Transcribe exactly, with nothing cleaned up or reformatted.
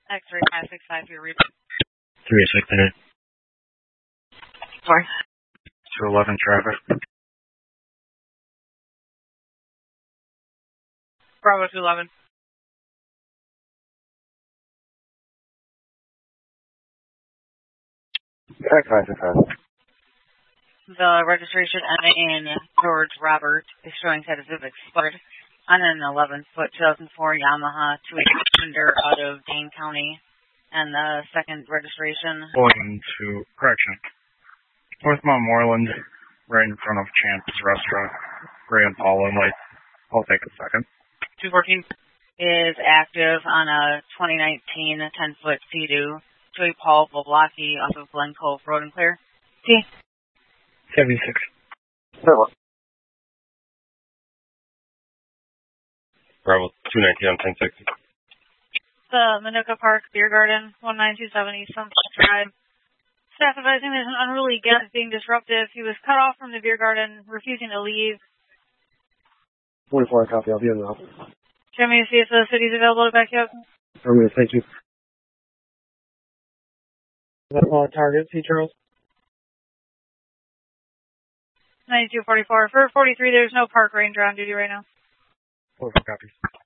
X-ray five six five, your read. three six eight. Sorry. two eleven traffic. Bravo two eleven. X five six five. The registration ending in George Robert is showing status of expired on an eleven foot two thousand four Yamaha two eighty Defender out of Dane County. And the second registration. Going to, correction, North Mount Moreland, right in front of Champ's Restaurant, Gray and Paula Light. I'll take a second. two fourteen is active on a twenty nineteen ten foot Sea-Doo. Joey Paul Voblocki off of Glen Cove Road and Clear. T. seventy-six. Bravo. Bravo two nineteen on ten sixty. The Manuka Park Beer Garden, one nine two seven East Sunset Drive. Staff advising there's an unruly guest being disruptive. He was cut off from the beer garden, refusing to leave. twenty-four, copy. I'll be in the office. Can we see if the city's available to back you up? I'm going to thank you. Is that all target, C. Charles? ninety-two forty-four. For forty-three, there's no park ranger on duty right now. twenty-four copies.